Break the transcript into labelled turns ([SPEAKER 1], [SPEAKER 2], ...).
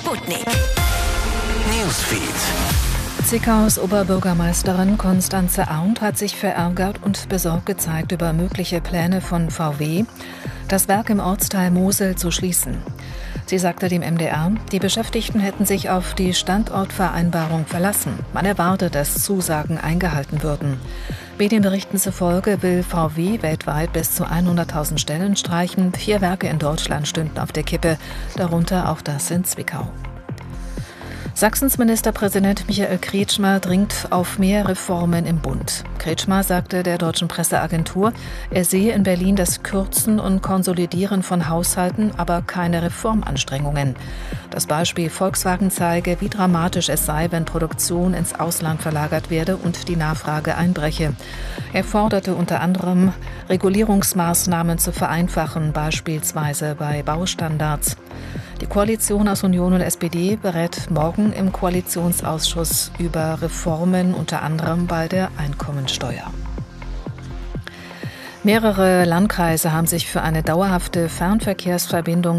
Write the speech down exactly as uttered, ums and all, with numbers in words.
[SPEAKER 1] Sputnik Newsfeed.
[SPEAKER 2] Zwickau's Oberbürgermeisterin Constanze Arndt hat sich verärgert und besorgt gezeigt über mögliche Pläne von V W, das Werk im Ortsteil Mosel zu schließen. Sie sagte dem M D R, die Beschäftigten hätten sich auf die Standortvereinbarung verlassen. Man erwarte, dass Zusagen eingehalten würden. Medienberichten zufolge will V W weltweit bis zu hunderttausend Stellen streichen. Vier Werke in Deutschland stünden auf der Kippe, darunter auch das in Zwickau. Sachsens Ministerpräsident Michael Kretschmer dringt auf mehr Reformen im Bund. Kretschmer sagte der deutschen Presseagentur, er sehe in Berlin das Kürzen und Konsolidieren von Haushalten, aber keine Reformanstrengungen. Das Beispiel Volkswagen zeige, wie dramatisch es sei, wenn Produktion ins Ausland verlagert werde und die Nachfrage einbreche. Er forderte unter anderem, Regulierungsmaßnahmen zu vereinfachen, beispielsweise bei Baustandards. Die Koalition aus Union und S P D berät morgen im Koalitionsausschuss über Reformen, unter anderem bei der Einkommensteuer. Mehrere Landkreise haben sich für eine dauerhafte Fernverkehrsverbindung